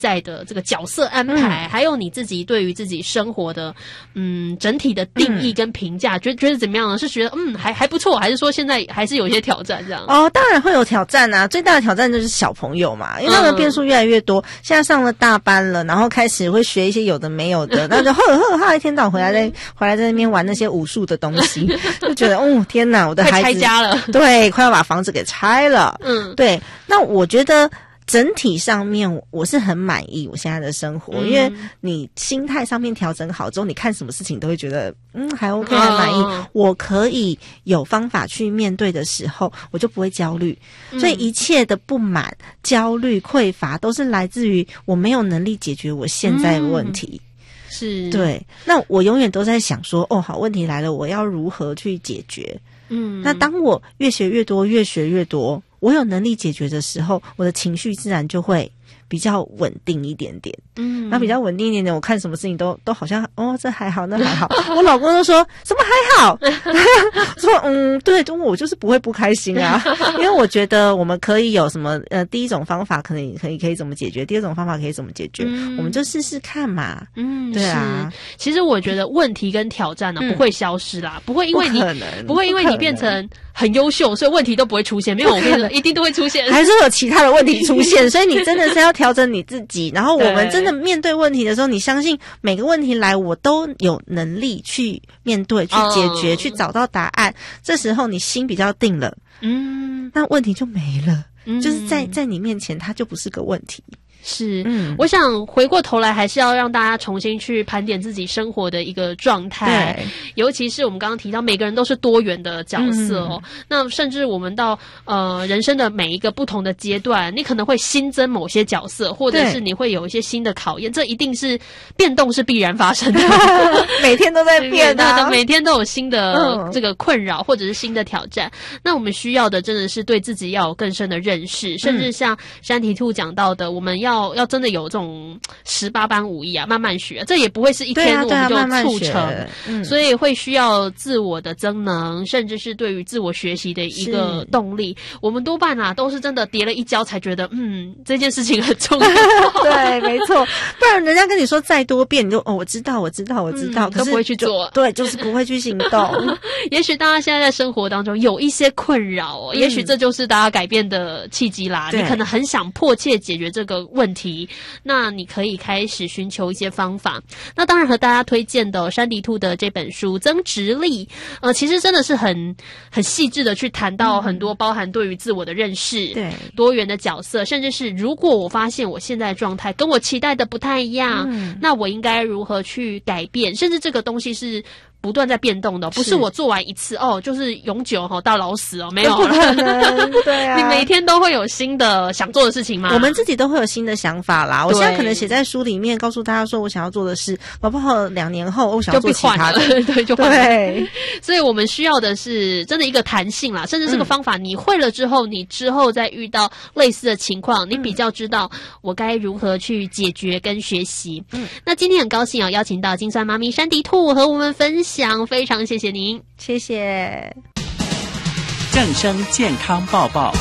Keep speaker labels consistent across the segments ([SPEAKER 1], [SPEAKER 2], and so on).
[SPEAKER 1] 在的这个角色安排，还有你自己对于自己生活的整体的定义跟评价，觉得怎么样呢？是觉得还不错，还是说现在还是有一些挑战这样？
[SPEAKER 2] 哦，当然会有挑战啊！最大的挑战就是小朋友嘛，因为他们变数越来越多，现在上了大班了，然后开始会学一些有的没有的，那就一天到晚回来在那边玩那些武术的东西，就觉得天哪，我的孩子
[SPEAKER 1] 快拆家了，
[SPEAKER 2] 对，快要把房子给拆了。对，那我觉得整体上面我是很满意我现在的生活，因为你心态上面调整好之后，你看什么事情都会觉得还 OK， 还满意。我可以有方法去面对的时候，我就不会焦虑。所以一切的不满、焦虑、匮乏都是来自于我没有能力解决我现在的问题。
[SPEAKER 1] 是，
[SPEAKER 2] 对，那我永远都在想说，好，问题来了，我要如何去解决？那当我越学越多，我有能力解决的时候，我的情绪自然就会比较稳定一点点。那比较稳定一点点，我看什么事情都好像这还好，那还好。我老公都说什么还好，说对，我就是不会不开心啊，因为我觉得我们可以有什么第一种方法可以怎么解决，第二种方法可以怎么解决，我们就试试看嘛。对啊，
[SPEAKER 1] 其实我觉得问题跟挑战呢不会消失啦，不会因为你变成很优秀，所以问题都不会出现。没有，我跟你说，一定都会出现，
[SPEAKER 2] 还是有其他的问题出现。所以你真的是要调整你自己，然后我们真的面对问题的时候，你相信每个问题来，我都有能力去面对、去解决、去找到答案。这时候你心比较定了，那问题就没了，就是在你面前，它就不是个问题。
[SPEAKER 1] 是，我想回过头来还是要让大家重新去盘点自己生活的一个状态，尤其是我们刚刚提到每个人都是多元的角色那甚至我们到人生的每一个不同的阶段，你可能会新增某些角色，或者是你会有一些新的考验，这一定是变动是必然发生的
[SPEAKER 2] 每天都在变啊，
[SPEAKER 1] 每天都有新的这个困扰或者是新的挑战。那我们需要的真的是对自己要有更深的认识，甚至像山提兔讲到的，我们要真的有这种18般武艺啊，慢慢学，这也不会是一天我们就促成，所以会需要自我的增能，甚至是对于自我学习的一个动力。我们多半都是真的跌了一跤才觉得这件事情很重要
[SPEAKER 2] 对，没错，不然人家跟你说再多遍，你就我知道可是
[SPEAKER 1] 都不会去做，
[SPEAKER 2] 对，就是不会去行动
[SPEAKER 1] 也许大家现在在生活当中有一些困扰也许这就是大家改变的契机啦。你可能很想迫切解决这个问题，那你可以开始寻求一些方法。那当然和大家推荐的山迪兔的这本书《增值力》，其实真的是很细致的去谈到很多包含对于自我的认识，对多元的角色，甚至是如果我发现我现在的状态跟我期待的不太一样，那我应该如何去改变，甚至这个东西是不断在变动的，不是我做完一次就是永久到老死没有，
[SPEAKER 2] 不可能，对啊，
[SPEAKER 1] 你每天都会有新的想做的事情吗？
[SPEAKER 2] 我们自己都会有新的想法啦。我现在可能写在书里面，告诉大家说我想要做的事，搞不好2年后我想要做其他的，
[SPEAKER 1] 对，就换了。对，所以我们需要的是真的一个弹性啦，甚至这个方法你会了之后，你之后再遇到类似的情况，你比较知道我该如何去解决跟学习。那今天很高兴邀请到金酸妈咪山迪兔和我们分享，非常谢谢您，
[SPEAKER 2] 谢谢。
[SPEAKER 3] 正声健康报报。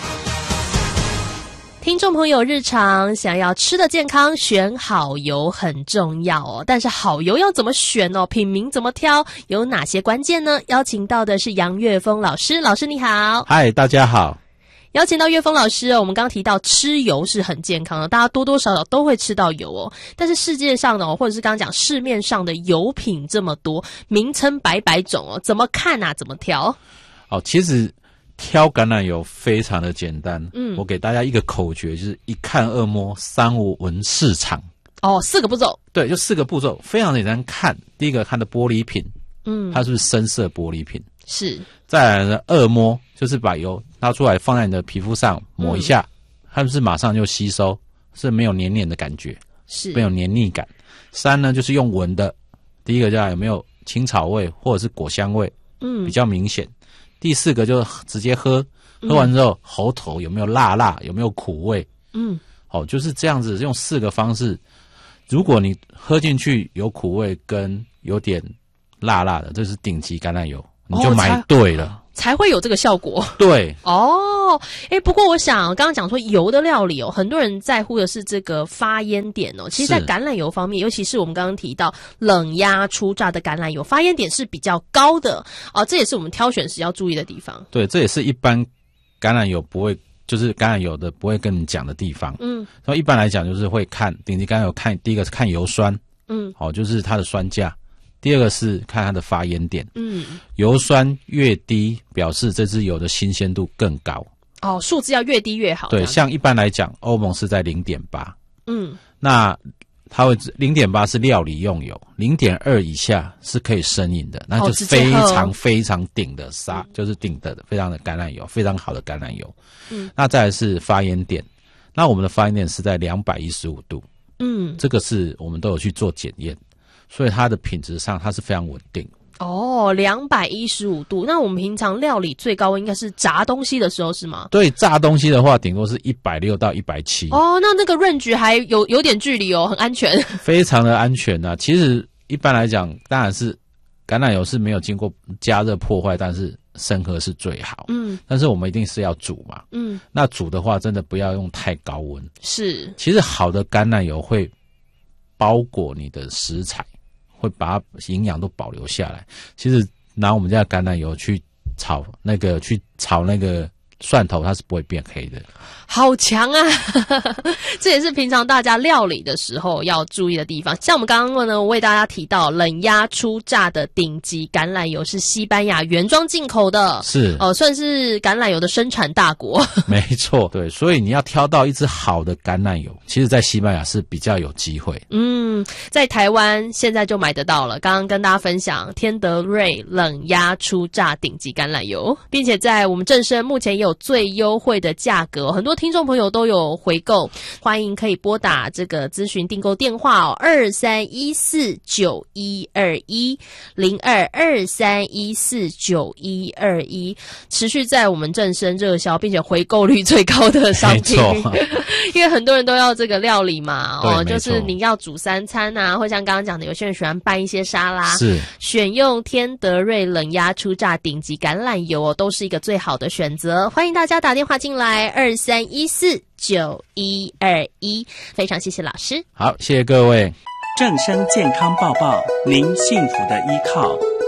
[SPEAKER 1] 听众朋友，日常想要吃的健康，选好油很重要但是好油要怎么选品名怎么挑，有哪些关键呢？邀请到的是杨岳峰老师，老师你好。
[SPEAKER 4] 嗨，大家好。
[SPEAKER 1] 邀请到岳峰老师我们刚刚提到吃油是很健康的，大家多多少少都会吃到油但是世界上的或者是刚刚讲市面上的油品这么多，名称百百种怎么看啊？怎么挑？
[SPEAKER 4] 其实挑橄榄油非常的简单，我给大家一个口诀，就是一看二摸三五闻四尝。
[SPEAKER 1] 4个步骤。对，
[SPEAKER 4] 就4个步骤，非常简单看。第一个看的玻璃瓶，它是不是深色玻璃瓶？
[SPEAKER 1] 是。
[SPEAKER 4] 再来呢，二摸就是把油拿出来放在你的皮肤上抹一下，它是不是马上就吸收，是没有黏黏的感觉，是没有黏腻感。3呢就是用闻的，第一个叫有没有青草味或者是果香味，比较明显。第4个就直接喝完之后喉头有没有辣，有没有苦味，就是这样子用4个方式。如果你喝进去有苦味跟有点辣的，这是顶级橄榄油，你就买对了。
[SPEAKER 5] 才会有这个效果。
[SPEAKER 4] 对，
[SPEAKER 5] 哦，不过我想刚刚讲说油的料理很多人在乎的是这个发烟点其实在橄榄油方面，尤其是我们刚刚提到冷压初榨的橄榄油，发烟点是比较高的这也是我们挑选时要注意的地方。
[SPEAKER 4] 对，这也是一般橄榄油不会，就是橄榄油的不会跟你讲的地方。所以一般来讲就是会看顶级橄榄油，第一个是看油酸，就是它的酸价。第二个是看它的发烟点，油酸越低，表示这支油的新鲜度更高。
[SPEAKER 5] 数字要越低越好。
[SPEAKER 4] 对，像一般来讲，欧盟是在 0.8，那它会 0.8 是料理用油， 0.2 以下是可以生饮的，那就是非常非常顶的就是顶的非常的橄榄油，非常好的橄榄油。那再来是发烟点，那我们的发烟点是在215度，这个是我们都有去做检验。所以它的品质上它是非常稳定。
[SPEAKER 5] 215度，那我们平常料理最高温应该是炸东西的时候是吗？
[SPEAKER 4] 对，炸东西的话顶多是160到170。
[SPEAKER 5] 那个range还有点距离很安全。
[SPEAKER 4] 非常的安全啊。其实一般来讲，当然是橄榄油是没有经过加热破坏，但是生喝是最好。但是我们一定是要煮嘛。那煮的话真的不要用太高温。
[SPEAKER 5] 是。其
[SPEAKER 4] 实好的橄榄油会包裹你的食材，会把它营养都保留下来。其实拿我们家的橄榄油去炒那个蒜头，它是不会变黑的。
[SPEAKER 5] 好强啊这也是平常大家料理的时候要注意的地方。像我们刚刚呢为大家提到冷压初榨的顶级橄榄油是西班牙原装进口的，
[SPEAKER 4] 是
[SPEAKER 5] 算是橄榄油的生产大国。
[SPEAKER 4] 没错，对，所以你要挑到一支好的橄榄油，其实在西班牙是比较有机会。
[SPEAKER 5] 在台湾现在就买得到了，刚刚跟大家分享天德瑞冷压初榨顶级橄榄油，并且在我们正声目前也有最优惠的价格，很多听众朋友都有回购，欢迎可以拨打这个咨询订购电话23149121 0223149121，持续在我们正声热销，并且回购率最高的商品。因为很多人都要这个料理嘛，就是你要煮3餐啊，或像刚刚讲的，有些人喜欢拌一些沙拉，
[SPEAKER 4] 是
[SPEAKER 5] 选用天德瑞冷压初榨顶级橄榄油都是一个最好的选择。欢迎大家打电话进来23149121，非常谢谢老师。
[SPEAKER 4] 好，谢谢各位。
[SPEAKER 3] 正声健康报报，您幸福的依靠。